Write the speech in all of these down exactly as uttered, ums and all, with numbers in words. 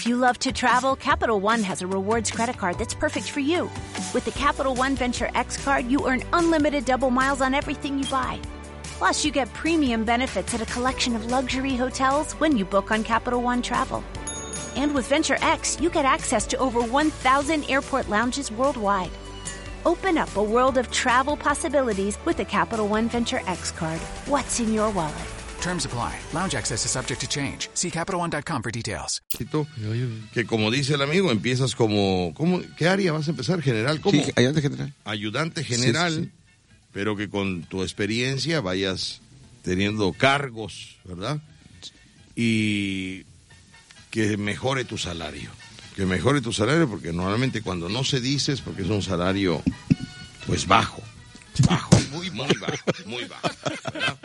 If you love to travel, Capital One has a rewards credit card that's perfect for you. With the Capital One Venture X card, you earn unlimited double miles on everything you buy. Plus, you get premium benefits at a collection of luxury hotels when you book on Capital One Travel. And with Venture X, you get access to over one thousand airport lounges worldwide. Open up a world of travel possibilities with the Capital One Venture X card. What's in your wallet? Terms apply. Lounge access is subject to change. See Capital One dot com for details. Que como dice el amigo, empiezas como, ¿cómo, ¿qué área vas a empezar? ¿General? ¿Cómo? Sí, ayudante general. Ayudante general, sí, sí, sí. Pero que con tu experiencia vayas teniendo cargos, ¿verdad? Y que mejore tu salario. Que mejore tu salario, porque normalmente cuando no se dice es porque es un salario, pues, bajo. Bajo, muy, muy bajo, muy bajo, ¿verdad?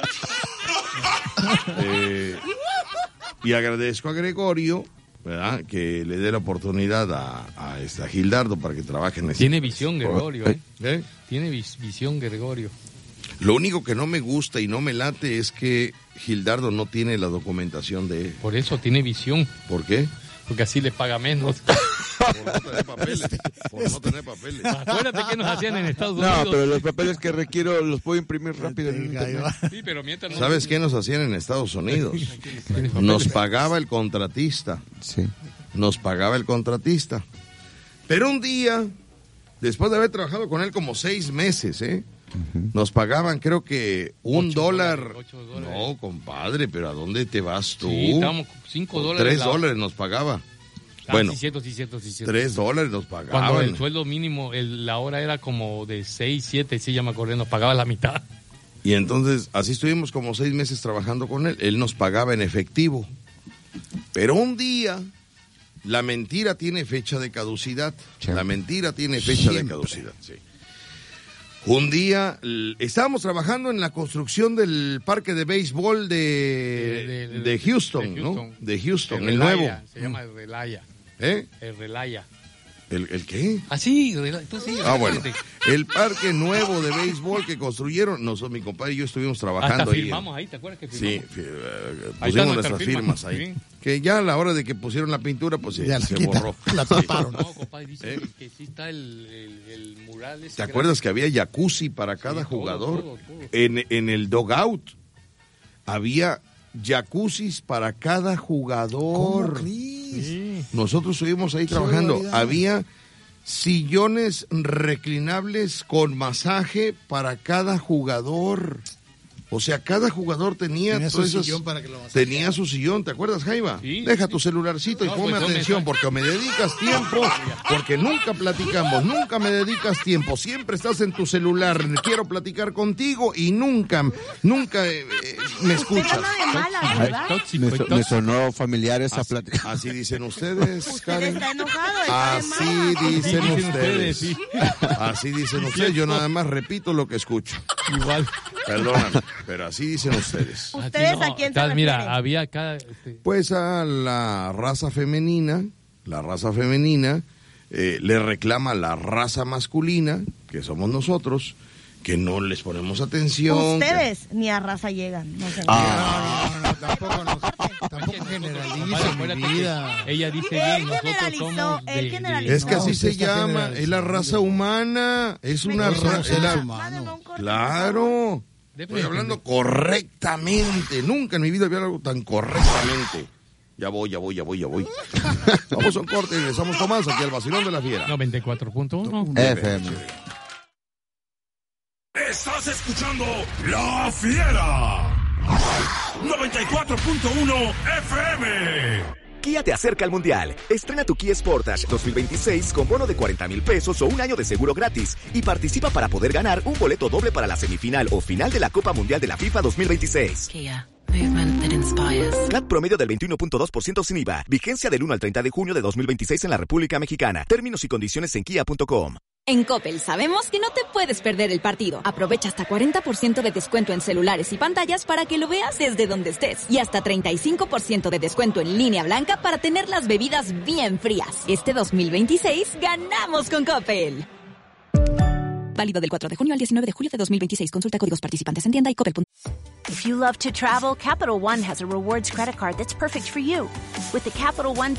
Eh, y agradezco a Gregorio, ¿verdad?, que le dé la oportunidad a, a, esta, a Gildardo para que trabaje en este. Tiene visión Gregorio, ¿eh? ¿Eh? Tiene vis- visión Gregorio. Lo único que no me gusta y no me late es que Gildardo no tiene la documentación de él. Por eso tiene visión. ¿Por qué? Porque así le paga menos. Por no tener papeles. Por no tener papeles. Acuérdate que nos hacían en Estados Unidos. No, pero los papeles que requiero los puedo imprimir rápido en internet. Sí, pero mientras no... ¿Sabes qué nos hacían en Estados Unidos? Nos pagaba el contratista. Sí. Nos pagaba el contratista. Pero un día, después de haber trabajado con él como seis meses, ¿eh? Uh-huh. Nos pagaban, creo que un ocho dólar. Dólares, ocho dólares. No, compadre, pero ¿a dónde te vas tú? Sí, estábamos cinco dólares. Tres la... dólares nos pagaba. Ah, bueno, sí, cierto, sí, cierto, sí, cierto. tres dólares nos pagaban. Cuando el sueldo mínimo, el, la hora era como de seis, siete, sí, ya me acordé, nos pagaba la mitad. Y entonces, así estuvimos como seis meses trabajando con él. Él nos pagaba en efectivo. Pero un día, la mentira tiene fecha de caducidad. Siempre. La mentira tiene fecha Siempre. de caducidad, sí. Un día, estábamos trabajando en la construcción del parque de béisbol de, de, de, de, de, Houston, de Houston, ¿no? De Houston, el, el Relaya, nuevo. Se llama el Relaya. ¿Eh? El Relaya. ¿El, el qué? Ah, sí, tú sí. Ah, bueno. El parque nuevo de béisbol que construyeron, nosotros, mi compadre y yo estuvimos trabajando Hasta ahí. firmamos ahí, ¿te acuerdas que firmamos? Sí, uh, pusimos nuestras firmas ahí. Sí. Que ya a la hora de que pusieron la pintura, pues ya se, se borró. La taparon. No, compadre, dice ¿Eh? que, que sí está el, el, el mural ese. ¿Te acuerdas que había jacuzzi para cada sí, jugador? Todo, todo, todo. En, en el dugout había jacuzzis para cada jugador. Sí. Nosotros estuvimos ahí trabajando. Había sillones reclinables con masaje para cada jugador. O sea, cada jugador tenía, tenía su esas, sillón para que lo tenía su sillón, ¿te acuerdas, Jaiba? Sí, Deja sí. tu celularcito no, y ponme pues, atención, porque me dedicas tiempo, porque nunca platicamos, nunca me dedicas tiempo, siempre estás en tu celular, quiero platicar contigo y nunca, nunca eh, me escuchas. Me, so, me sonó familiar esa así, plática. Así dicen ustedes, Usted Karen. está enojado, está Así dicen sí, ustedes. sí. Así dicen ustedes, yo nada más repito lo que escucho. Igual. Perdóname, pero así dicen ustedes. ¿Ustedes no, a quién se Mira, refieren? había cada... Este... Pues a la raza femenina, la raza femenina eh, le reclama a la raza masculina, que somos nosotros, que no les ponemos atención. Ustedes que... ni a raza llegan. No sé. Ah, no, no, no, tampoco, no, tampoco generaliza mi vida. Ella dice Él bien, nosotros generalizó, somos de, él generalizó. Es que así No, se usted está llama, es la raza humana, es una raza... seres la... humanos. Claro. Estoy hablando correctamente. Nunca en mi vida había hablado tan correctamente. Ya voy, ya voy, ya voy, ya voy. Vamos a un corte y regresamos con más aquí al Vacilón de la Fiera. noventa y cuatro punto uno F M. Estás escuchando La Fiera. noventa y cuatro punto uno F M. Kia te acerca al Mundial. Estrena tu Kia Sportage dos mil veintiséis con bono de cuarenta mil pesos o un año de seguro gratis y participa para poder ganar un boleto doble para la semifinal o final de la Copa Mundial de la FIFA dos mil veintiséis. Kia, movement that inspires. C A T promedio del veintiuno punto dos por ciento sin I V A. Vigencia del uno al treinta de junio de dos mil veintiséis en la República Mexicana. Términos y condiciones en kia punto com. En Coppel sabemos que no te puedes perder el partido. Aprovecha hasta cuarenta por ciento de descuento en celulares y pantallas para que lo veas desde donde estés. Y hasta treinta y cinco por ciento de descuento en línea blanca para tener las bebidas bien frías. Este dos mil veintiséis ganamos con Coppel. Válido del cuatro de junio al diecinueve de julio de dos mil veintiséis. Consulta códigos participantes en tienda y coppel punto com. If you love to travel, Capital One has a rewards credit card that's perfect for you. With the Capital One